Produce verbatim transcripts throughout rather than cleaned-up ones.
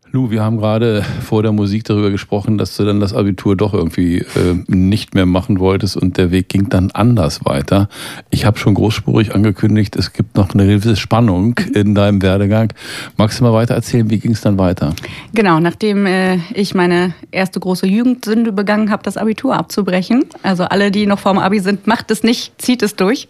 Lou, wir haben gerade vor der Musik darüber gesprochen, dass du dann das Abitur doch irgendwie äh, nicht mehr machen wolltest und der Weg ging dann anders weiter. Ich habe schon großspurig angekündigt, es gibt noch eine gewisse Spannung in deinem Werdegang. Magst du mal weiter erzählen, wie ging es dann weiter? Genau, nachdem äh, ich meine erste große Jugendsünde begangen habe, das Abitur abzubrechen, also alle, die noch vorm Abi sind, macht es nicht, zieht es durch,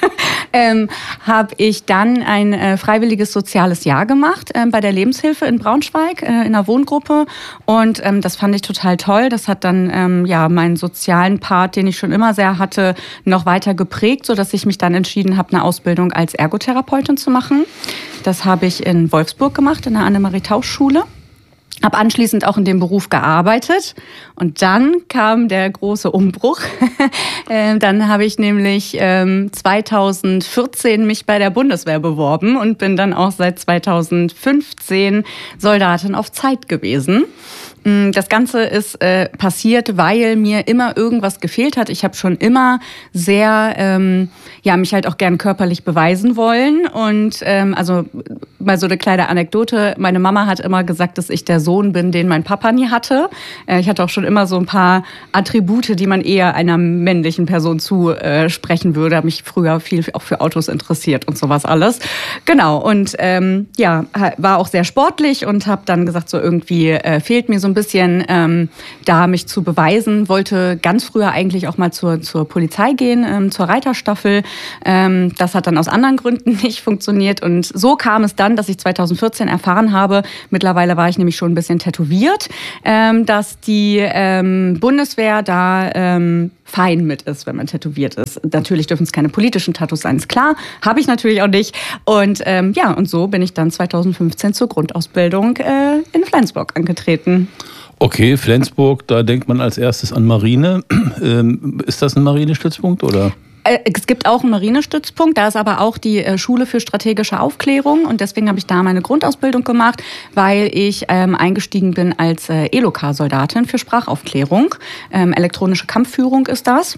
ähm, habe ich dann ein äh, freiwilliges soziales Jahr gemacht äh, bei der Lebenshilfe in Braunschweig, äh, in einer Wohngruppe, und ähm, das fand ich total toll. Das hat dann ähm, ja meinen sozialen Part, den ich schon immer sehr hatte, noch weiter geprägt, sodass ich mich dann entschieden habe, eine Ausbildung als Ergotherapeutin zu machen. Das habe ich in Wolfsburg gemacht, in der Annemarie-Tausch-Schule. Habe anschließend auch in dem Beruf gearbeitet und dann kam der große Umbruch. äh, dann habe ich nämlich ähm, zweitausendvierzehn mich bei der Bundeswehr beworben und bin dann auch seit zweitausendfünfzehn Soldatin auf Zeit gewesen. Das Ganze ist äh, passiert, weil mir immer irgendwas gefehlt hat. Ich habe schon immer sehr, ähm, ja, mich halt auch gern körperlich beweisen wollen. Und ähm, also mal so eine kleine Anekdote. Meine Mama hat immer gesagt, dass ich der Sohn bin, den mein Papa nie hatte. Äh, ich hatte auch schon immer so ein paar Attribute, die man eher einer männlichen Person zusprechen äh, würde. Habe mich früher viel auch für Autos interessiert und sowas alles. Genau, und ähm, ja, war auch sehr sportlich und habe dann gesagt, so irgendwie äh, fehlt mir so ein bisschen ähm, da mich zu beweisen, wollte ganz früher eigentlich auch mal zur, zur Polizei gehen, ähm, zur Reiterstaffel. Ähm, das hat dann aus anderen Gründen nicht funktioniert und so kam es dann, dass ich zweitausendvierzehn erfahren habe, mittlerweile war ich nämlich schon ein bisschen tätowiert, ähm, dass die ähm, Bundeswehr da ähm, fein mit ist, wenn man tätowiert ist. Natürlich dürfen es keine politischen Tattoos sein, ist klar. Habe ich natürlich auch nicht. Und ähm, ja, und so bin ich dann zweitausendfünfzehn zur Grundausbildung äh, in Flensburg angetreten. Okay, Flensburg, da denkt man als erstes an Marine. Ähm, ist das ein Marinestützpunkt oder? Es gibt auch einen Marinestützpunkt, da ist aber auch die Schule für strategische Aufklärung und deswegen habe ich da meine Grundausbildung gemacht, weil ich ähm, eingestiegen bin als äh, E L O K-Soldatin für Sprachaufklärung. Ähm, elektronische Kampfführung ist das.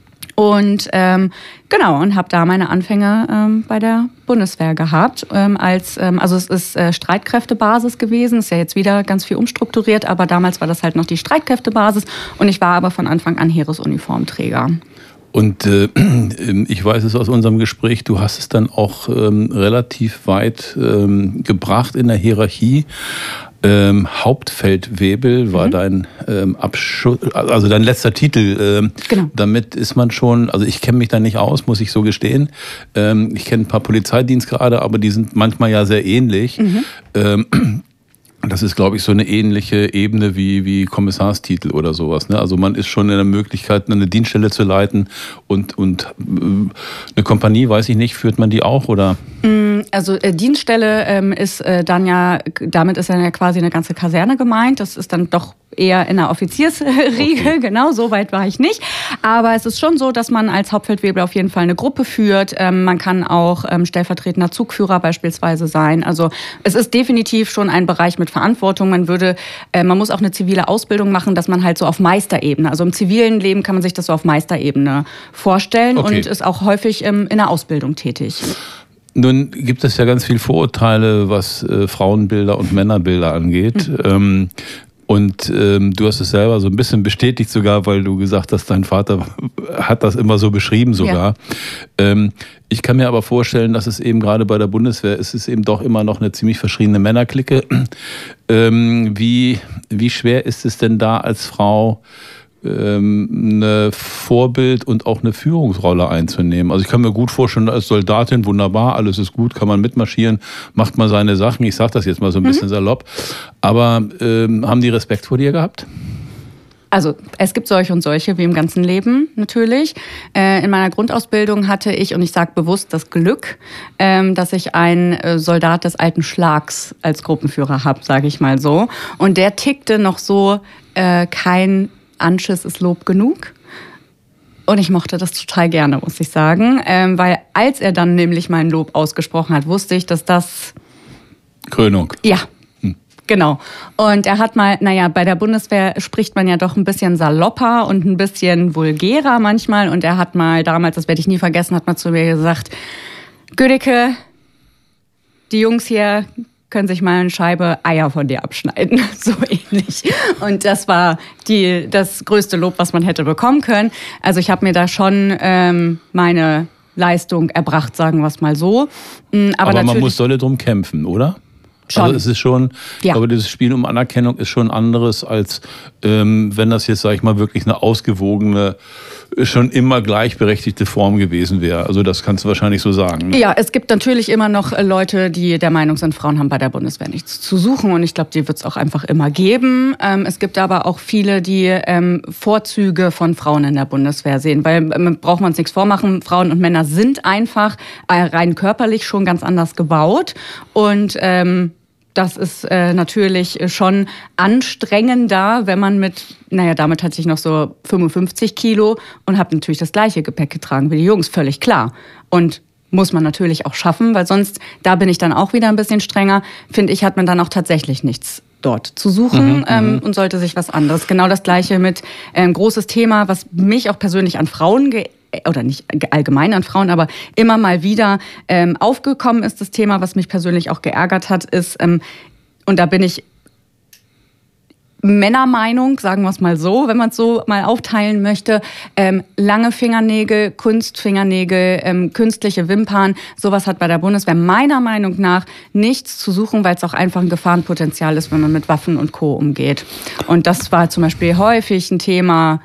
Und ähm, genau, und habe da meine Anfänge ähm, bei der Bundeswehr gehabt. Ähm, als, ähm, also es ist äh, Streitkräftebasis gewesen, ist ja jetzt wieder ganz viel umstrukturiert, aber damals war das halt noch die Streitkräftebasis und ich war aber von Anfang an Heeresuniformträger. Und äh, ich weiß es aus unserem Gespräch, du hast es dann auch ähm, relativ weit ähm, gebracht in der Hierarchie. Ähm, Hauptfeldwebel war mhm. dein ähm, Abschuss, also dein letzter Titel. Ähm, genau. Damit ist man schon, also ich kenne mich da nicht aus, muss ich so gestehen. Ähm, ich kenne ein paar Polizeidienstgrade, aber die sind manchmal ja sehr ähnlich. Mhm. Ähm, Das ist, glaube ich, so eine ähnliche Ebene wie, wie Kommissarstitel oder sowas. Ne? Also man ist schon in der Möglichkeit, eine Dienststelle zu leiten und, und eine Kompanie, weiß ich nicht, führt man die auch oder? Also äh, Dienststelle ähm, ist äh, dann ja, damit ist dann ja quasi eine ganze Kaserne gemeint. Das ist dann doch eher in der Offiziersriege, okay. Genau, so weit war ich nicht. Aber es ist schon so, dass man als Hauptfeldwebel auf jeden Fall eine Gruppe führt. Ähm, man kann auch ähm, stellvertretender Zugführer beispielsweise sein. Also es ist definitiv schon ein Bereich mit Verantwortung. Man würde, äh, man muss auch eine zivile Ausbildung machen, dass man halt so auf Meisterebene, also im zivilen Leben kann man sich das so auf Meisterebene vorstellen okay. Und ist auch häufig ähm, in der Ausbildung tätig. Nun gibt es ja ganz viele Vorurteile, was äh, Frauenbilder und Männerbilder angeht. Mhm. Ähm, Und ähm, du hast es selber so ein bisschen bestätigt sogar, weil du gesagt hast, dein Vater hat das immer so beschrieben sogar. Ja. Ähm, ich kann mir aber vorstellen, dass es eben gerade bei der Bundeswehr ist, es eben doch immer noch eine ziemlich verschriene Männerklicke. Ähm, wie, wie schwer ist es denn da als Frau, eine Vorbild- und auch eine Führungsrolle einzunehmen? Also ich kann mir gut vorstellen, als Soldatin, wunderbar, alles ist gut, kann man mitmarschieren, macht man seine Sachen. Ich sage das jetzt mal so ein bisschen mhm. salopp. Aber ähm, haben die Respekt vor dir gehabt? Also es gibt solche und solche, wie im ganzen Leben natürlich. Äh, in meiner Grundausbildung hatte ich, und ich sage bewusst das Glück, ähm, dass ich einen äh, Soldat des alten Schlags als Gruppenführer habe, sage ich mal so. Und der tickte noch so, äh, kein Anschiss ist Lob genug. Und ich mochte das total gerne, muss ich sagen. Ähm, weil als er dann nämlich mein Lob ausgesprochen hat, wusste ich, dass das... Krönung. Ja, hm. Genau. Und er hat mal, naja, bei der Bundeswehr spricht man ja doch ein bisschen salopper und ein bisschen vulgärer manchmal. Und er hat mal damals, das werde ich nie vergessen, hat mal zu mir gesagt, Gödicke, die Jungs hier, können sich mal eine Scheibe Eier von dir abschneiden. So ähnlich. Und das war die, das größte Lob, was man hätte bekommen können. Also ich habe mir da schon ähm, meine Leistung erbracht, sagen wir es mal so. Aber, Aber man muss dolle drum kämpfen, oder? Schon. Also es ist schon, ja. aber dieses Spiel um Anerkennung ist schon anderes, als ähm, wenn das jetzt, sag ich mal, wirklich eine ausgewogene, schon immer gleichberechtigte Form gewesen wäre. Also das kannst du wahrscheinlich so sagen. Ne? Ja, es gibt natürlich immer noch Leute, die der Meinung sind, Frauen haben bei der Bundeswehr nichts zu suchen. Und ich glaube, die wird es auch einfach immer geben. Ähm, es gibt aber auch viele, die ähm, Vorzüge von Frauen in der Bundeswehr sehen. Weil ähm, braucht man uns nichts vormachen, Frauen und Männer sind einfach äh, rein körperlich schon ganz anders gebaut. Und ähm, das ist äh, natürlich schon anstrengender, wenn man mit, naja, damit hatte ich noch so fünfundfünfzig Kilo und habe natürlich das gleiche Gepäck getragen wie die Jungs, völlig klar. Und muss man natürlich auch schaffen, weil sonst, da bin ich dann auch wieder ein bisschen strenger, finde ich, hat man dann auch tatsächlich nichts dort zu suchen mhm, ähm, und sollte sich was anderes. Genau das Gleiche mit ein ähm, großes Thema, was mich auch persönlich an Frauen ge oder nicht allgemein an Frauen, aber immer mal wieder ähm, aufgekommen ist. Das Thema, was mich persönlich auch geärgert hat, ist, ähm, und da bin ich Männermeinung, sagen wir es mal so, wenn man es so mal aufteilen möchte, ähm, lange Fingernägel, Kunstfingernägel, ähm, künstliche Wimpern, sowas hat bei der Bundeswehr meiner Meinung nach nichts zu suchen, weil es auch einfach ein Gefahrenpotenzial ist, wenn man mit Waffen und Co. umgeht. Und das war zum Beispiel häufig ein Thema.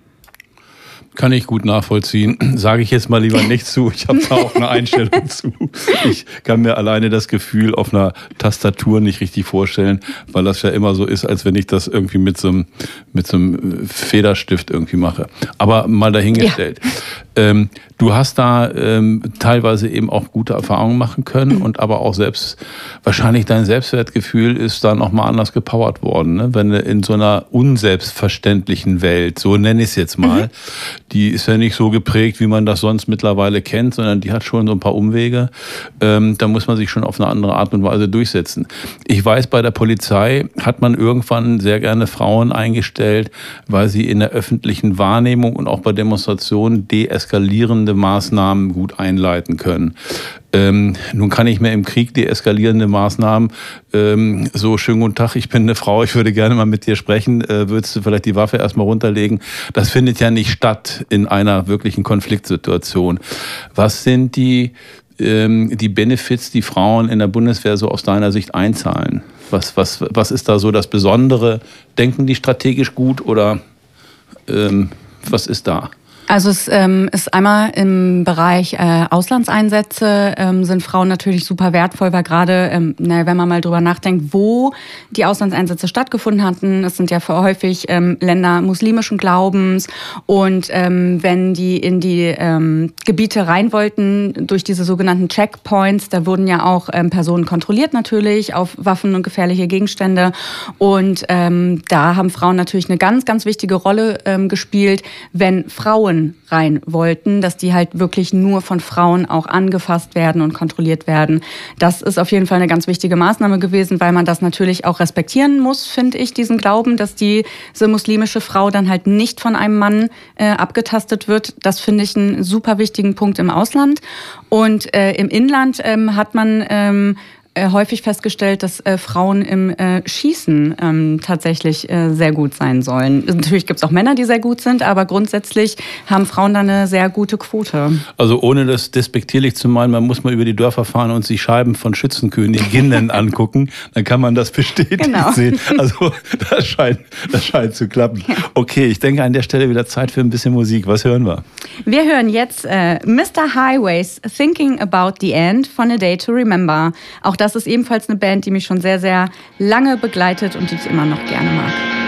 Kann ich gut nachvollziehen. Sage ich jetzt mal lieber nicht zu. Ich habe da auch eine Einstellung zu. Ich kann mir alleine das Gefühl auf einer Tastatur nicht richtig vorstellen, weil das ja immer so ist, als wenn ich das irgendwie mit so einem, mit so einem Federstift irgendwie mache. Aber mal dahingestellt. Ja. Ähm, du hast da ähm, teilweise eben auch gute Erfahrungen machen können und aber auch selbst, wahrscheinlich dein Selbstwertgefühl ist da nochmal anders gepowert worden, ne? Wenn du in so einer unselbstverständlichen Welt, so nenne ich es jetzt mal, mhm. die ist ja nicht so geprägt, wie man das sonst mittlerweile kennt, sondern die hat schon so ein paar Umwege. Ähm, da muss man sich schon auf eine andere Art und Weise durchsetzen. Ich weiß, bei der Polizei hat man irgendwann sehr gerne Frauen eingestellt, weil sie in der öffentlichen Wahrnehmung und auch bei Demonstrationen deeskalierende Maßnahmen gut einleiten können. Ähm, nun kann ich mir im Krieg deeskalierende Maßnahmen, ähm, so schönen guten Tag, ich bin eine Frau, ich würde gerne mal mit dir sprechen, äh, würdest du vielleicht die Waffe erstmal runterlegen? Das findet ja nicht statt in einer wirklichen Konfliktsituation. Was sind die, ähm, die Benefits, die Frauen in der Bundeswehr so aus deiner Sicht einzahlen? Was, was, was ist da so das Besondere? Denken die strategisch gut oder ähm, was ist da? Also es ähm, ist einmal im Bereich äh, Auslandseinsätze ähm, sind Frauen natürlich super wertvoll, weil gerade, ähm, na, wenn man mal drüber nachdenkt, wo die Auslandseinsätze stattgefunden hatten, es sind ja häufig ähm, Länder muslimischen Glaubens und ähm, wenn die in die ähm, Gebiete rein wollten, durch diese sogenannten Checkpoints, da wurden ja auch ähm, Personen kontrolliert natürlich auf Waffen und gefährliche Gegenstände und ähm, da haben Frauen natürlich eine ganz, ganz wichtige Rolle ähm, gespielt, wenn Frauen rein wollten, dass die halt wirklich nur von Frauen auch angefasst werden und kontrolliert werden. Das ist auf jeden Fall eine ganz wichtige Maßnahme gewesen, weil man das natürlich auch respektieren muss, finde ich, diesen Glauben, dass diese muslimische Frau dann halt nicht von einem Mann äh, abgetastet wird. Das finde ich einen super wichtigen Punkt im Ausland. Und äh, im Inland ähm, hat man ähm, häufig festgestellt, dass äh, Frauen im äh, Schießen ähm, tatsächlich äh, sehr gut sein sollen. Natürlich gibt es auch Männer, die sehr gut sind, aber grundsätzlich haben Frauen da eine sehr gute Quote. Also ohne das despektierlich zu meinen, man muss mal über die Dörfer fahren und sich Scheiben von Schützenköniginnen angucken, dann kann man das bestätigt genau. sehen. Also das scheint, das scheint zu klappen. Ja. Okay, ich denke an der Stelle wieder Zeit für ein bisschen Musik. Was hören wir? Wir hören jetzt äh, Mister Highways, Thinking About the End von A Day to Remember. Auch das ist ebenfalls eine Band, die mich schon sehr, sehr lange begleitet und die ich immer noch gerne mag.